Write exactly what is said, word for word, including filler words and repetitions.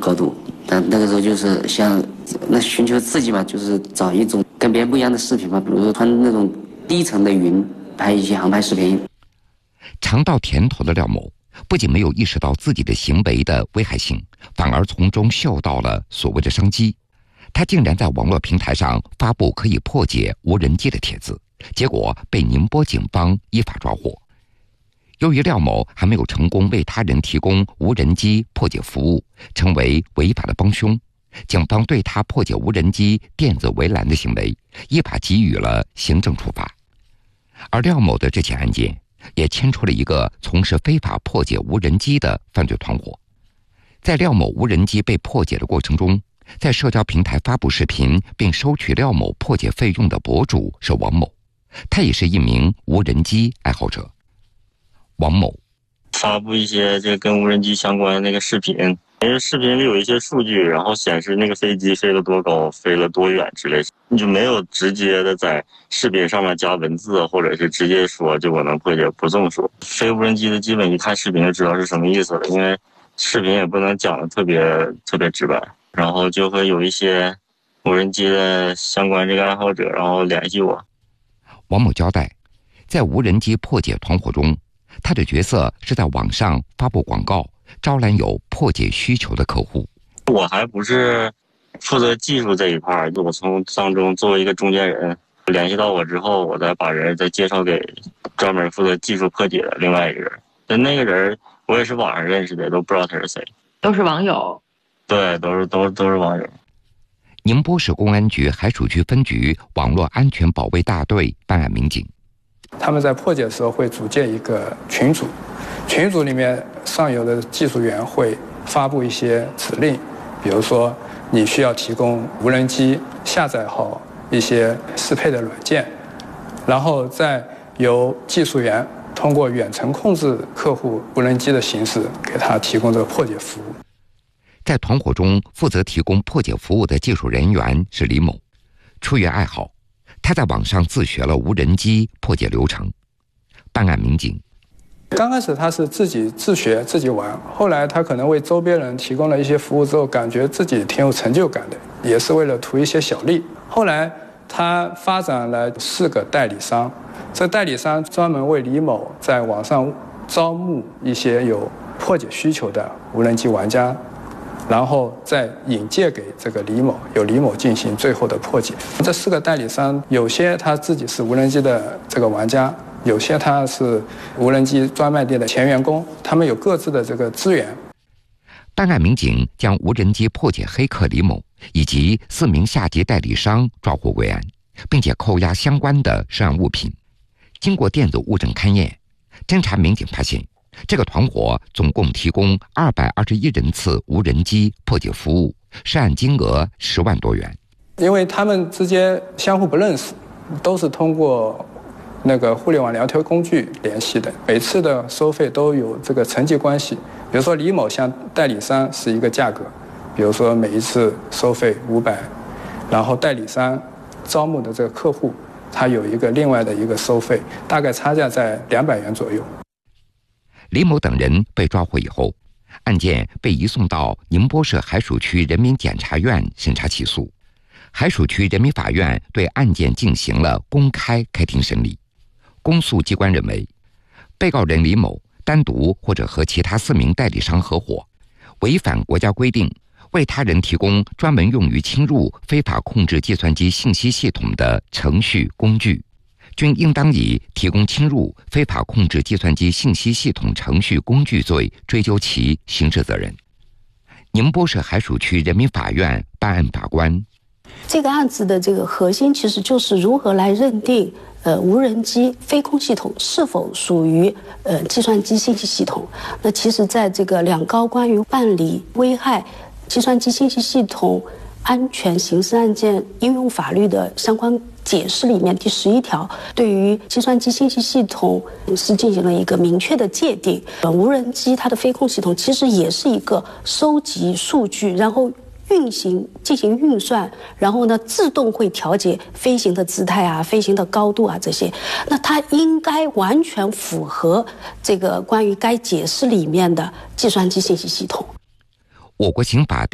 高度。但那个时候就是想那寻求刺激嘛，就是找一种跟别人不一样的视频嘛，比如说穿那种低层的云拍一些航拍视频。 尝到甜头的廖某不仅没有意识到自己的行为的危害性，反而从中嗅到了所谓的商机。他竟然在网络平台上发布可以破解无人机的帖子，结果被宁波警方依法抓获。由于廖某还没有成功为他人提供无人机破解服务，成为违法的帮凶，警方对他破解无人机电子围栏的行为依法给予了行政处罚。而廖某的这起案件也牵出了一个从事非法破解无人机的犯罪团伙。在廖某无人机被破解的过程中，在社交平台发布视频并收取廖某破解费用的博主是王某，他也是一名无人机爱好者。王某发布一些这跟无人机相关的那个视频，因为视频里有一些数据，然后显示那个飞机飞了多高，飞了多远之类的，你就没有直接的在视频上面加文字，或者是直接说就我能破解，不这么说。飞无人机的基本一看视频就知道是什么意思了，因为视频也不能讲的特别特别直白，然后就会有一些无人机的相关这个爱好者，然后联系我。 王某交代，在无人机破解团伙中，他的角色是在网上发布广告，招揽有破解需求的客户。 我还不是负责技术这一块，我从当中作为一个中间人，联系到我之后，我再把人再介绍给专门负责技术破解的另外一个人。但那个人我也是网上认识的，都不知道他是谁。 都是网友？ 对，都是都都是网友。 宁波市公安局海曙区分局网络安全保卫大队办案民警， 他们在破解的时候会组建一个群组，群组里面上游的技术员会发布一些指令，比如说你需要提供无人机下载好一些适配的软件，然后再由技术员通过远程控制客户无人机的形式给他提供这个破解服务。 在团伙中负责提供破解服务的技术人员是李某，出于爱好，他在网上自学了无人机破解流程。办案民警刚开始他是自己自学自己玩，后来他可能为周边人提供了一些服务之后，感觉自己挺有成就感的，也是为了图一些小利。后来他发展了四个代理商，这代理商专门为李某在网上招募一些有破解需求的无人机玩家，然后再引介给这个李某，由李某进行最后的破解。这四个代理商有些他自己是无人机的这个玩家，有些他是无人机专卖店的前员工，他们有各自的这个资源。 办案民警将无人机破解黑客李某以及四名下级代理商抓获归案，并且扣押相关的涉案物品。经过电子物证勘验，侦查民警发现，这个团伙总共提供二百二十一人次无人机破解服务，涉案金额十万多元。 因为他们之间相互不认识，都是通过那个互联网聊天工具联系的，每次的收费都有这个层级关系。比如说李某向代理商是一个价格，比如说每一次收费五百，然后代理商招募的这个客户，他有一个另外的一个收费，大概差价在两百元左右。 李某等人被抓获以后，案件被移送到宁波市海曙区人民检察院审查起诉。海曙区人民法院对案件进行了公开开庭审理。公诉机关认为，被告人李某单独或者和其他四名代理商合伙，违反国家规定，为他人提供专门用于侵入非法控制计算机信息系统的程序工具，均应当以提供侵入非法控制计算机信息系统程序工具罪追究其刑事责任。宁波市海曙区人民法院办案法官， 这个案子的这个核心其实就是如何来认定呃无人机飞控系统是否属于呃计算机信息系统。那其实在这个两高关于办理危害计算机信息系统安全刑事案件应用法律的相关解释里面，第十一条对于计算机信息系统是进行了一个明确的界定。无人机它的飞控系统其实也是一个收集数据，然后运行进行运算，然后呢自动会调节飞行的姿态啊、飞行的高度啊这些，那它应该完全符合这个关于该解释里面的计算机信息系统。 我国刑法